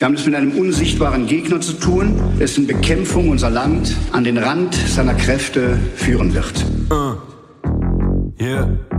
Wir haben es mit einem unsichtbaren Gegner zu tun, dessen Bekämpfung unser Land an den Rand seiner Kräfte führen wird. Yeah.